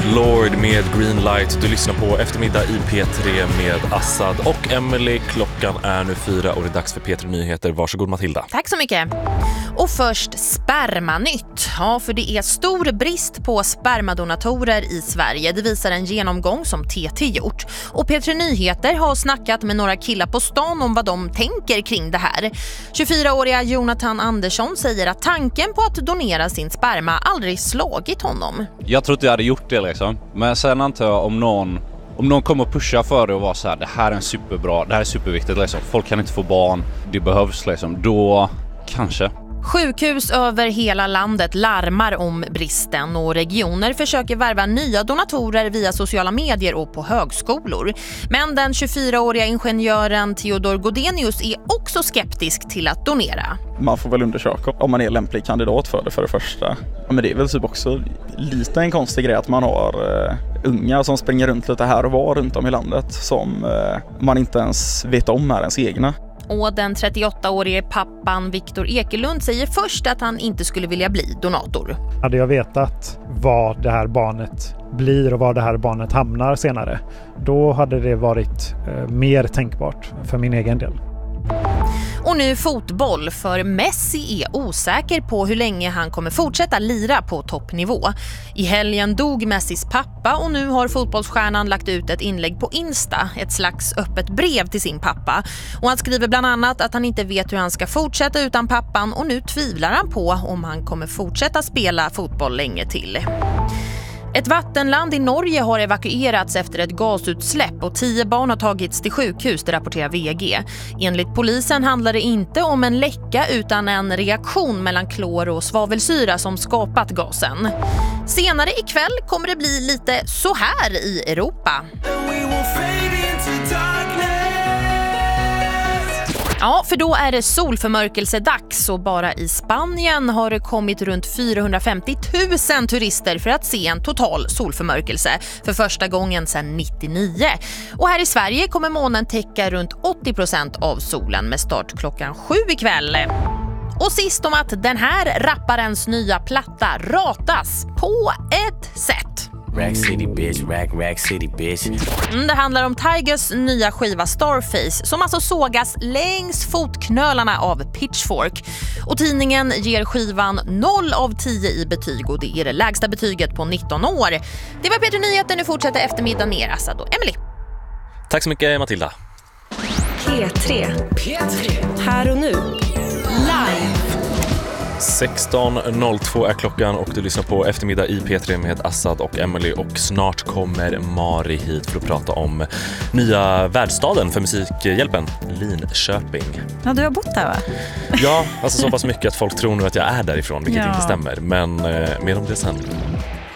Lord med Green Light. Du lyssnar på Eftermiddag i P3 med Assad och Emily. Klockan är nu 4 och det är dags för P3 Nyheter. Varsågod Matilda. Tack så mycket. Och först spermanytt. Ja, för det är stor brist på spermadonatorer i Sverige. Det visar en genomgång som TT gjort. Och P3 Nyheter har snackat med några killar på stan om vad de tänker kring det här. 24-åriga Jonathan Andersson säger att tanken på att donera sin sperma aldrig slagit honom. Jag tror inte jag hade gjort det liksom. Men sen antar jag om någon kommer att pusha för det och vara så här: det här är superbra, det här är superviktigt liksom. Folk kan inte få barn, det behövs liksom. Då kanske. Sjukhus över hela landet larmar om bristen och regioner försöker värva nya donatorer via sociala medier och på högskolor. Men den 24-åriga ingenjören Theodor Godenius är också skeptisk till att donera. Man får väl undersöka om man är lämplig kandidat för det första. Men det är väl typ också lite en konstig grej att man har unga som springer runt lite här och var runt om i landet som man inte ens vet om är ens egna. Och den 38-årige pappan Viktor Ekelund säger först att han inte skulle vilja bli donator. Hade jag vetat vad det här barnet blir och var det här barnet hamnar senare, då hade det varit mer tänkbart för min egen del. Och nu fotboll, för Messi är osäker på hur länge han kommer fortsätta lira på toppnivå. I helgen dog Messis pappa och nu har fotbollsstjärnan lagt ut ett inlägg på Insta, ett slags öppet brev till sin pappa. Och han skriver bland annat att han inte vet hur han ska fortsätta utan pappan och nu tvivlar han på om han kommer fortsätta spela fotboll länge till. Ett vattenland i Norge har evakuerats efter ett gasutsläpp och 10 barn har tagits till sjukhus, det rapporterar VG. Enligt polisen handlar det inte om en läcka utan en reaktion mellan klor och svavelsyra som skapat gasen. Senare ikväll kommer det bli lite så här i Europa. Ja, för då är det solförmörkelsedags och bara i Spanien har det kommit runt 450 000 turister för att se en total solförmörkelse för första gången sedan 99. Och här i Sverige kommer månen täcka runt 80% av solen med start klockan 7 ikväll. Och sist om att den här rapparens nya platta ratas på ett sätt. Rack City bitch, rack city bitch. Det handlar om Tigers nya skiva Starface som alltså sågas längs fotknölarna av Pitchfork. Och tidningen ger skivan 0 av 10 i betyg och det är det lägsta betyget på 19 år. Det var P3 Nyheter, nu fortsätter eftermiddagen med Assad och Emily. Tack så mycket Matilda. P3. Här och nu. Live. 16.02 är klockan och du lyssnar på Eftermiddag i P3 med Assad och Emily och snart kommer Mari hit för att prata om nya världsstaden för Musikhjälpen, Linköping. Ja, du har bott där va? Ja, alltså så pass mycket att folk tror nu att jag är därifrån, vilket inte stämmer, men mer om det sen.